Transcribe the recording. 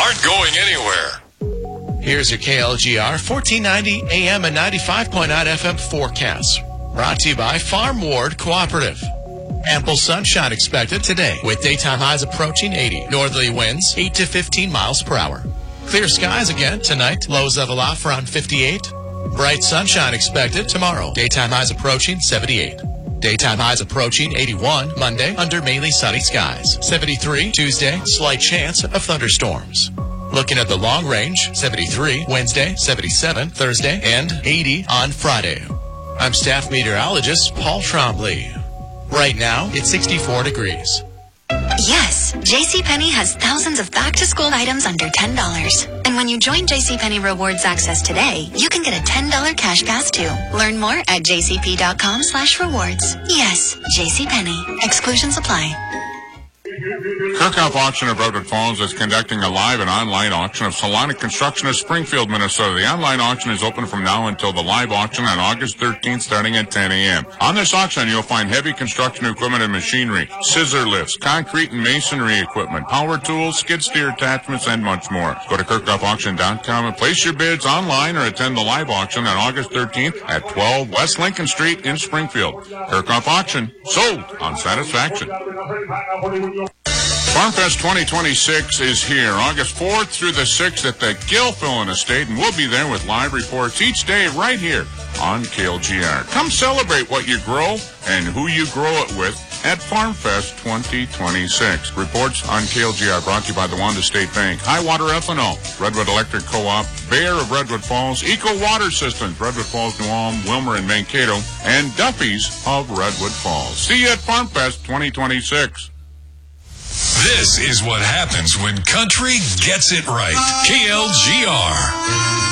aren't going anywhere. Here's your KLGR 1490 AM and 95.9 FM forecast. Brought to you by Farm Ward Cooperative. Ample sunshine expected today with daytime highs approaching 80. Northerly winds 8 to 15 miles per hour. Clear skies again tonight. Lows level off around 58. Bright sunshine expected tomorrow. Daytime highs approaching 78. Daytime highs approaching 81 Monday under mainly sunny skies. 73 Tuesday, slight chance of thunderstorms. Looking at the long range, 73 Wednesday, 77 Thursday, and 80 on Friday. I'm staff meteorologist Paul Trombley. Right now, it's 64 degrees. Yes, JCPenney has thousands of back-to-school items under $10. And when you join JCPenney Rewards Access today, you can get a $10 cash pass too. Learn more at jcp.com/rewards. Yes, JCPenney. Exclusions apply. Kirkhoff Auction of Redwood Falls is conducting a live and online auction of Solana Construction of Springfield, Minnesota. The online auction is open from now until the live auction on August 13th, starting at 10 a.m. On this auction, you'll find heavy construction equipment and machinery, scissor lifts, concrete and masonry equipment, power tools, skid steer attachments, and much more. Go to KirkhoffAuction.com and place your bids online or attend the live auction on August 13th at 12 West Lincoln Street in Springfield. Kirkhoff Auction, sold on satisfaction. FarmFest 2026 is here, August 4th through the 6th at the Gilfillan Estate, and we'll be there with live reports each day right here on KLGR. Come celebrate what you grow and who you grow it with at FarmFest 2026. Reports on KLGR brought to you by the Wanda State Bank, Highwater Ethanol, Redwood Electric Co-op, Bayer of Redwood Falls, Eco Water Systems, Redwood Falls, New Ulm, Wilmer, and Mankato, and Duffy's of Redwood Falls. See you at FarmFest 2026. This is what happens when country gets it right. KLGR.